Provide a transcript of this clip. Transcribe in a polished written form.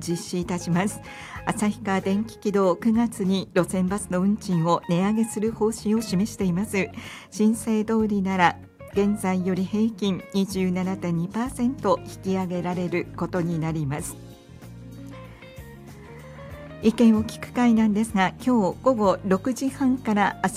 実施いたします。旭川電気軌道9月に路線バスの運賃を値上げする方針を示しています。申請通りなら現在より平均 27.2% 引き上げられることになります。意見を聞く会なんですが、今日午後6時半から